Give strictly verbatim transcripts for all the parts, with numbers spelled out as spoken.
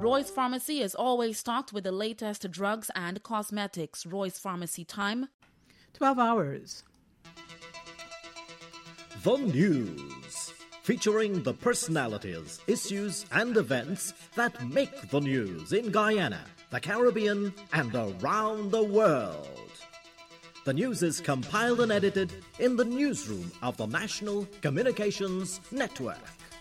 Roy's Pharmacy is always stocked with the latest drugs and cosmetics. Roy's Pharmacy time, twelve hours. The News, featuring the personalities, issues and events that make the news in Guyana, the Caribbean and around the world. The news is compiled and edited in the newsroom of the National Communications Network.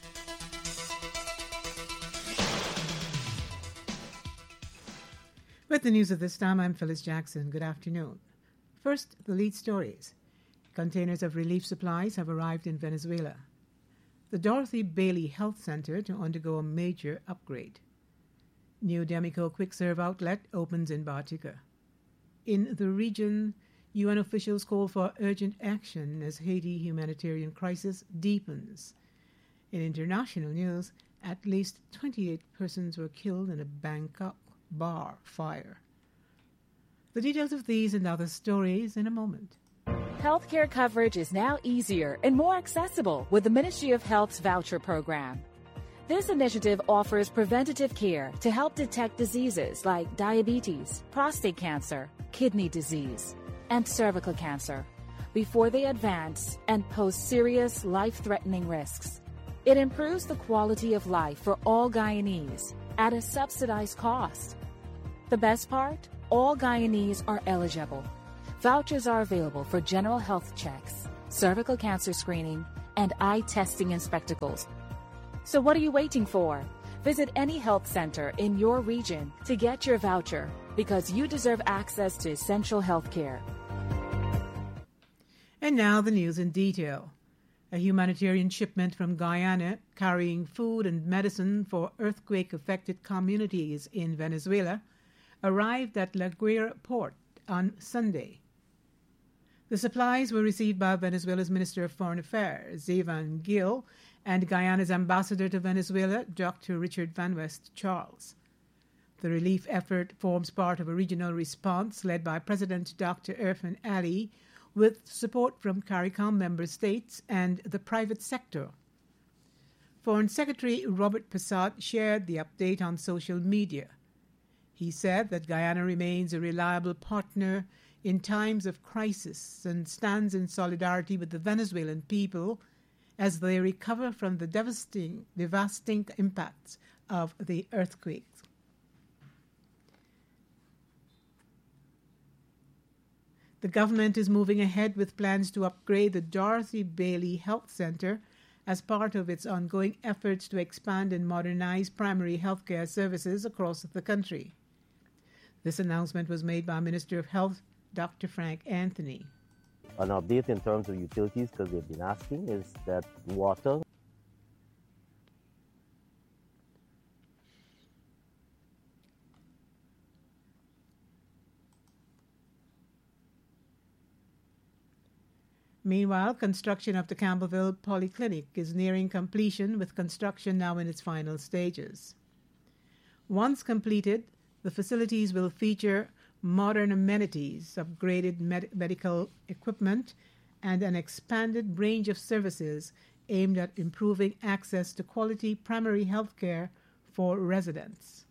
With the news at this time, I'm Phyllis Jackson. Good afternoon. First, the lead stories. Containers of relief supplies have arrived in Venezuela. The Dorothy Bailey Health Center to undergo a major upgrade. New Demico Quick Serve outlet opens in Bartica. In the region, U N officials call for urgent action as Haiti humanitarian crisis deepens. In international news, at least twenty-eight persons were killed in a Bangkok bar fire. The details of these and other stories in a moment. Healthcare coverage is now easier and more accessible with the Ministry of Health's voucher program. This initiative offers preventative care to help detect diseases like diabetes, prostate cancer, kidney disease, and cervical cancer before they advance and pose serious life-threatening risks. It improves the quality of life for all Guyanese at a subsidized cost. The best part? All Guyanese are eligible. Vouchers are available for general health checks, cervical cancer screening, and eye testing and spectacles. So what are you waiting for? Visit any health center in your region to get your voucher because you deserve access to essential health care. And now the news in detail. A humanitarian shipment from Guyana carrying food and medicine for earthquake-affected communities in Venezuela arrived at La Guaira port on Sunday. The supplies were received by Venezuela's Minister of Foreign Affairs, Ivan Gil, and Guyana's ambassador to Venezuela, Doctor Richard Van West Charles. The relief effort forms part of a regional response led by President Doctor Irfan Ali, with support from CARICOM member states and the private sector. Foreign Secretary Robert Passat shared the update on social media. He said that Guyana remains a reliable partner in times of crisis and stands in solidarity with the Venezuelan people as they recover from the devastating, devastating impacts of the earthquake. The government is moving ahead with plans to upgrade the Dorothy Bailey Health Center as part of its ongoing efforts to expand and modernize primary health care services across the country. This announcement was made by Minister of Health, Doctor Frank Anthony. An update in terms of utilities, because they've been asking, is that water. Meanwhile, construction of the Campbellville Polyclinic is nearing completion, with construction now in its final stages. Once completed, the facilities will feature modern amenities, upgraded med- medical equipment, and an expanded range of services aimed at improving access to quality primary health care for residents.